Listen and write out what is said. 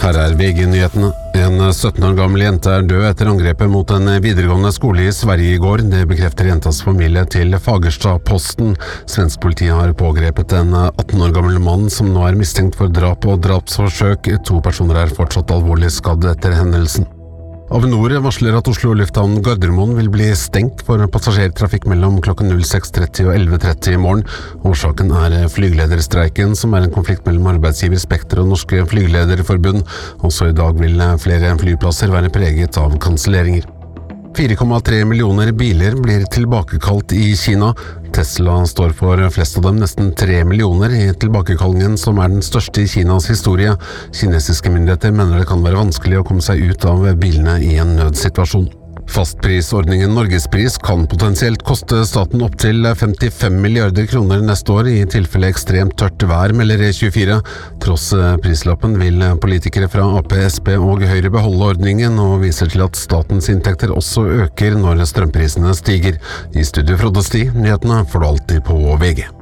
Her VG-nyhetene. En 17 år gammel jente død etter angrepet mot en videregående skole I Sverige I går. Det bekrefter jentas familie til Fagersta-Posten. Svensk politi har pågrepet en 18 år gammel mann som nå mistenkt for drap og drapsforsøk. 2 personer fortsatt alvorlig skadd etter hendelsen. Avinor varsler at Oslo lufthavn Gardermoen vil bli stengt for passasjertrafikk mellom klokken 06:30 og 11:30 I morgen. Årsaken flygelederstreiken, som en konflikt mellom arbeidsgiver Spekter og Norske Flygelederforbund. Også I dag vil flere flyplasser være preget av kanselleringer. 4,3 millioner biler blir tilbakekalt I Kina. Tesla står for flest av dem, nesten 3 millioner I tilbakekallingen, som den største I Kinas historie. Kinesiske myndigheter mener det kan være vanskelig å komme seg ut av bilene I en nødsituasjon. Fastprisordningen Norgespris kan potensielt koste staten opp til 55 milliarder kroner neste år I tilfelle ekstremt tørt vær, melder E24. Tross prislappen vil politikere fra AP, SP og Høyre beholde ordningen, og viser til at statens inntekter også øker når strømprisene stiger. I studio Frode Sti, nyhetene får du alltid på VG.